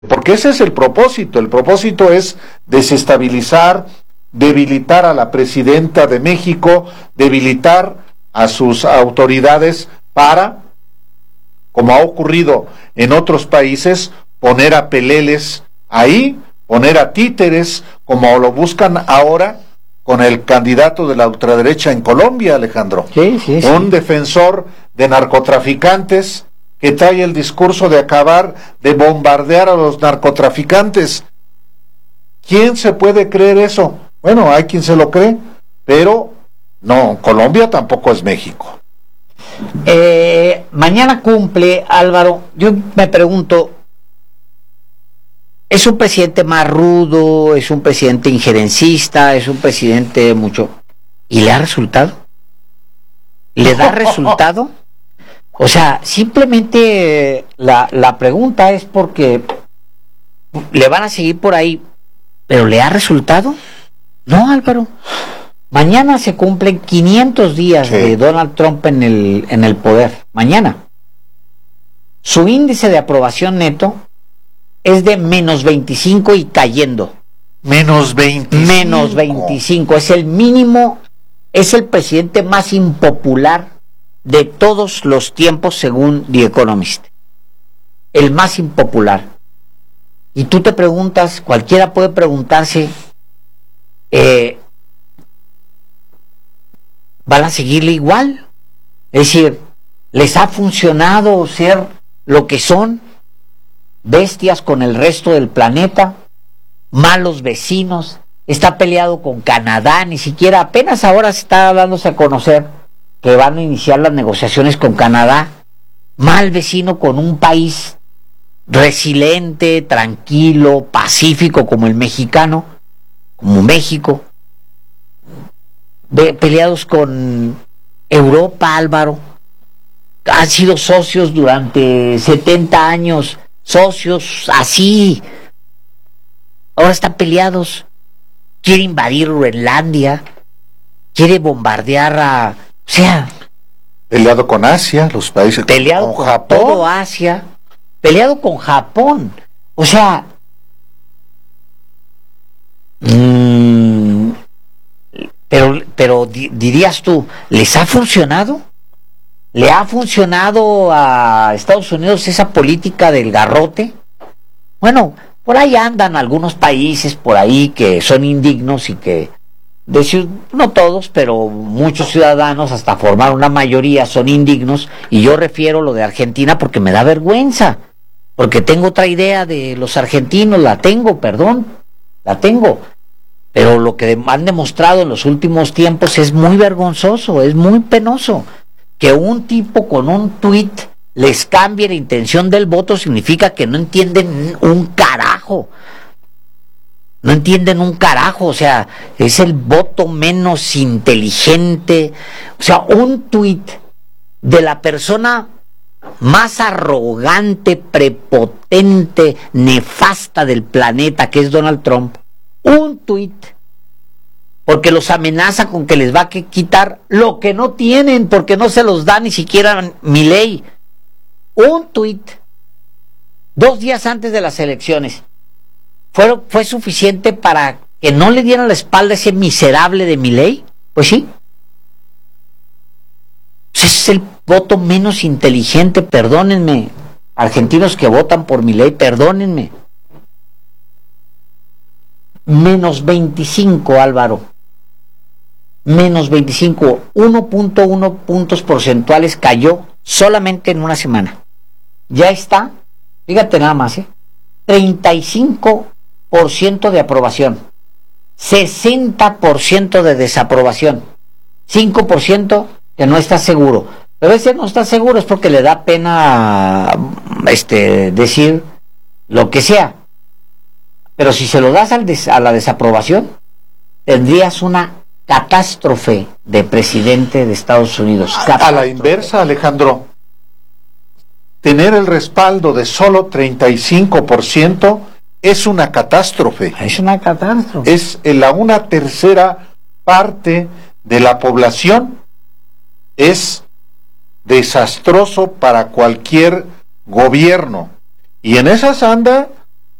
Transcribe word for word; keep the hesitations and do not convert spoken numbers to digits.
porque ese es el propósito. El propósito es desestabilizar, debilitar a la presidenta de México, debilitar a sus autoridades para, como ha ocurrido en otros países, poner a peleles ahí, poner a títeres, como lo buscan ahora con el candidato de la ultraderecha en Colombia, Alejandro. Sí, sí, sí. Un defensor de narcotraficantes que trae el discurso de acabar, de bombardear a los narcotraficantes. ¿Quién se puede creer eso? Bueno, hay quien se lo cree, pero no, Colombia tampoco es México. Eh, mañana cumple, Álvaro, yo me pregunto, ¿es un presidente más rudo, es un presidente injerencista, es un presidente mucho... ¿Y le ha resultado? ¿Le da resultado? O sea, simplemente la, la pregunta es porque le van a seguir por ahí, ¿pero le ha resultado? No, Álvaro. Mañana se cumplen quinientos días sí. de Donald Trump en el, en el poder. Mañana. Su índice de aprobación neto es de menos veinticinco y cayendo. Menos veinticinco. Menos veinticinco. Es el mínimo, es el presidente más impopular de todos los tiempos según The Economist. El más impopular. Y tú te preguntas, cualquiera puede preguntarse, eh, ¿van a seguirle igual? Es decir, ¿les ha funcionado ser lo que son? Bestias con el resto del planeta, malos vecinos, está peleado con Canadá, ni siquiera, apenas ahora se está dándose a conocer que van a iniciar las negociaciones con Canadá, mal vecino con un país resiliente, tranquilo, pacífico como el mexicano, como México, de, peleados con Europa, Álvaro, han sido socios durante setenta años, socios así, ahora están peleados, quiere invadir Groenlandia, quiere bombardear a, o sea, peleado con Asia, los países, peleado con, con Japón, todo Asia, peleado con Japón, o sea, mmm, pero, pero dirías tú, ¿les ha funcionado? ¿Le ha funcionado a Estados Unidos esa política del garrote? Bueno, por ahí andan algunos países por ahí que son indignos y que, decir, no todos, pero muchos ciudadanos, hasta formar una mayoría, son indignos, y yo refiero lo de Argentina porque me da vergüenza, porque tengo otra idea de los argentinos, la tengo, perdón, la tengo, pero lo que han demostrado en los últimos tiempos es muy vergonzoso, es muy penoso. Que un tipo con un tuit les cambie la intención del voto significa que no entienden un carajo. No entienden un carajo, o sea, es el voto menos inteligente. O sea, un tuit de la persona más arrogante, prepotente, nefasta del planeta, que es Donald Trump. Un tuit. Porque los amenaza con que les va a quitar lo que no tienen, porque no se los da ni siquiera Milei. Un tuit, dos días antes de las elecciones, ¿fue, fue suficiente para que no le dieran la espalda a ese miserable de Milei? Pues sí. Ese es el voto menos inteligente, perdónenme, argentinos que votan por Milei, perdónenme. Menos veinticinco, Álvaro. Menos veinticinco, uno punto uno puntos porcentuales cayó solamente en una semana. Ya está, fíjate nada más, ¿eh? treinta y cinco por ciento de aprobación, sesenta por ciento de desaprobación, cinco por ciento que no está seguro. Pero ese no está seguro es porque le da pena este, decir lo que sea. Pero si se lo das al des- a la desaprobación, tendrías una catástrofe de presidente de Estados Unidos. Catástrofe. A la inversa, Alejandro, tener el respaldo de solo treinta y cinco por ciento es una catástrofe. Es una catástrofe. Es la una tercera parte de la población. Es desastroso para cualquier gobierno. Y en esas anda